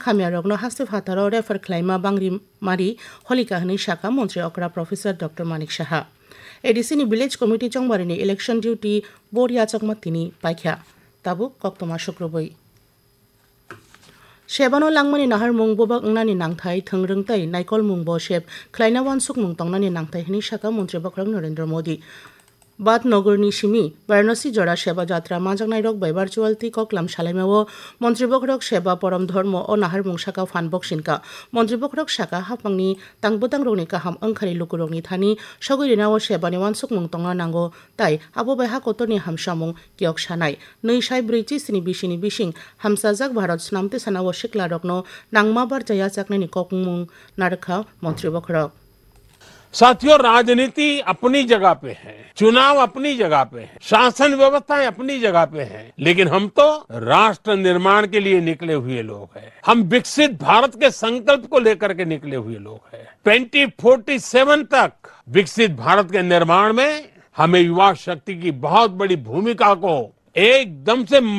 खामियारगनो Hasif हाताराव refer खालायमा बांग्रि मारि हलिका हनै शाखा मन्त्री अकरा professor doctor Manik Saha एडिसिनि village committee चंबारिनि election duty बोरिया चकमतिनि पाइख्या ताबु कक्तमा शुक्रबै शेबानो लांमनि नाहार मुंग बोबा अंगनानि नांथाय थंरोंताय नाइकल मुंग बो शेब ख्लाइना वानसुक मुंग तंगनानि नांथाय हनि शाखा मन्त्री बख्रं नरेंद्र मोदी बाद नगरनि सिमी वाराणसी जड़ा सेवा यात्रा मांजांनाय रक बाय भार्चुअल टी कक्लाम सालायमावो मन्त्री बख्रक सेवा परम धर्म ओ नाहार मुंग शाखा फानबक सिनका मन्त्री बख्रक शाखा हाफांनि तांबोतां रगनि काहाम अंखारि लुकुरगनि थानि सगुरिनाव सेवानि वानसुक मुंग तंगना नांगो ताय आबो बाय हाकतनि हामसामुं कियक सानाय 247 बिसिनि बिसिं हामसाजाक भारत स्नामते सानाव शिकला रकनो नांमा बार जया चाकनानि ककमुं नारखा मन्त्री बख्रक साथियों, राजनीति अपनी जगह पे है, चुनाव अपनी जगह पे है, शासन व्यवस्थाएं अपनी जगह पे है, लेकिन हम तो राष्ट्र निर्माण के लिए निकले हुए लोग हैं। हम विकसित भारत के संकल्प को लेकर के निकले हुए लोग हैं। 2047 तक विकसित भारत के निर्माण में हमें युवा शक्ति की बहुत बड़ी भूमिका को एकदम से